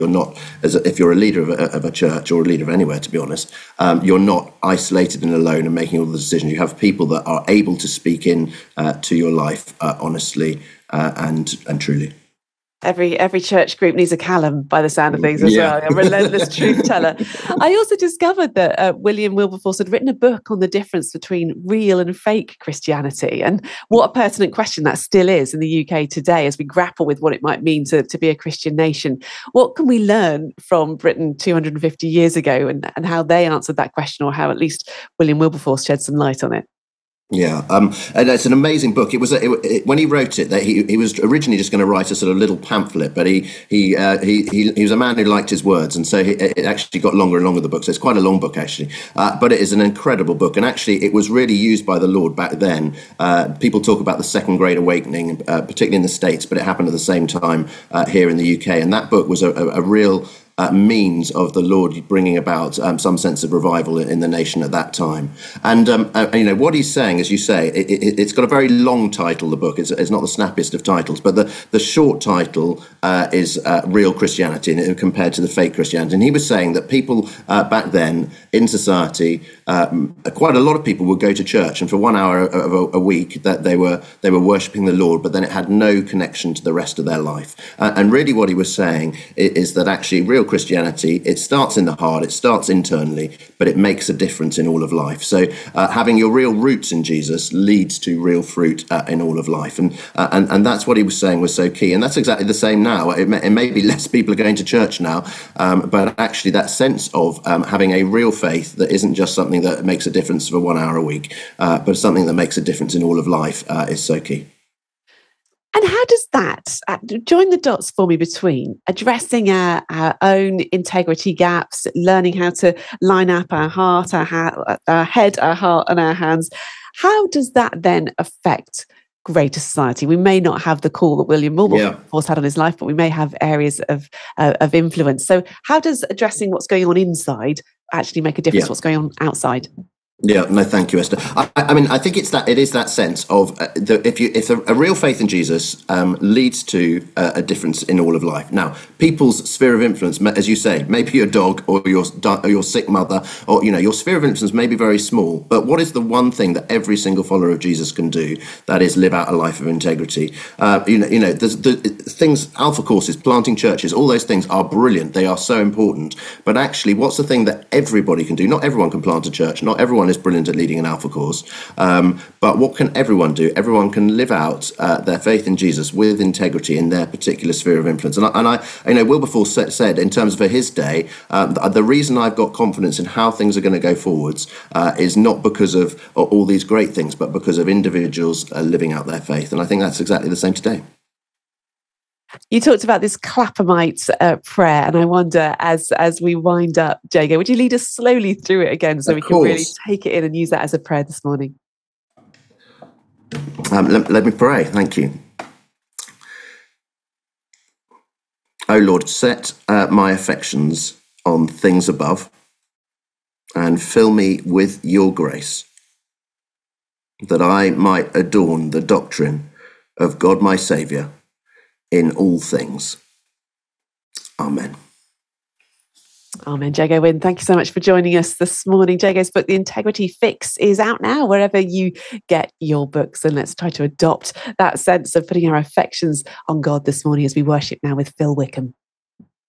not, if you're a leader of a church or a leader of anywhere, to be honest, you're not isolated and alone and making all the decisions. You have people that are able to speak in to your life honestly and truly. Every church group needs a Callum, by the sound of things, as well. A relentless truth teller. I also discovered that William Wilberforce had written a book on the difference between real and fake Christianity, and what a pertinent question that still is in the UK today as we grapple with what it might mean to be a Christian nation. What can we learn from Britain 250 years ago and how they answered that question, or how at least William Wilberforce shed some light on it? Yeah, and it's an amazing book. It was when he wrote it that he was originally just going to write a sort of little pamphlet, but he was a man who liked his words, and so it actually got longer and longer, the book. So it's quite a long book actually, but it is an incredible book, and actually it was really used by the Lord back then. People talk about the Second Great Awakening, particularly in the States, but it happened at the same time here in the UK, and that book was a real means of the Lord bringing about some sense of revival in the nation at that time. And what he's saying, as you say, it's got a very long title, the book. It's not the snappiest of titles, but the short title is Real Christianity, compared to the fake Christianity. And he was saying that people back then in society, quite a lot of people would go to church, and for 1 hour a week that they were worshipping the Lord, but then it had no connection to the rest of their life. And really what he was saying is that actually real Christianity, it starts in the heart, it starts internally, but it makes a difference in all of life. So having your real roots in Jesus leads to real fruit in all of life. And that's what he was saying was so key. And that's exactly the same now. It may be less people are going to church now, but actually that sense of having a real faith that isn't just something that makes a difference for 1 hour a week, but something that makes a difference in all of life is so key. And how does that, join the dots for me between addressing our own integrity gaps, learning how to line up our heart, our head, our heart and our hands. How does that then affect greater society? We may not have the call that William Wilberforce had on his life, but we may have areas of influence. So how does addressing what's going on inside actually make a difference what's going on outside? Yeah, no, thank you, Esther. I mean, I think it is that sense of if a real faith in Jesus leads to a difference in all of life. Now, people's sphere of influence, as you say, maybe your dog or your sick mother, or your sphere of influence may be very small. But what is the one thing that every single follower of Jesus can do? That is live out a life of integrity. There's the things, Alpha courses, planting churches, all those things are brilliant. They are so important. But actually, what's the thing that everybody can do? Not everyone can plant a church. Not everyone is brilliant at leading an Alpha course, but what can everyone do? Everyone can live out their faith in Jesus with integrity in their particular sphere of influence. And I Wilberforce said in terms of for his day, the reason I've got confidence in how things are going to go forwards is not because of all these great things, but because of individuals living out their faith. And I think that's exactly the same today. You talked about this Claphamite prayer, and I wonder, as we wind up, Jago, would you lead us slowly through it again so we can really take it in and use that as a prayer this morning? Let me pray. Thank you. O Lord, set my affections on things above and fill me with your grace, that I might adorn the doctrine of God my Saviour in all things. Amen. Amen. Jago Wynne, thank you so much for joining us this morning. Jago's book, The Integrity Fix, is out now wherever you get your books. And let's try to adopt that sense of putting our affections on God this morning as we worship now with Phil Wickham.